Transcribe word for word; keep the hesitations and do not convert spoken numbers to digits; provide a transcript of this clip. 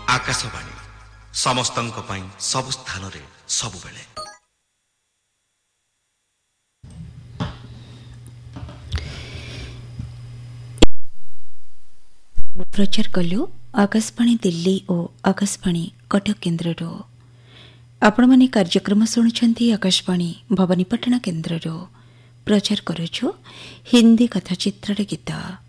आकाशवाणी समस्तंक पई सब स्थान रे सब बेले। प्रचार कलु आकाशवाणी दिल्ली और आकाशवाणी कटक केन्द्र आपण माने कार्यक्रम शुणुंट आकाशवाणी भवानीपाटना केन्द्र प्रचार करुछु हिंदी कथा चित्र गीत।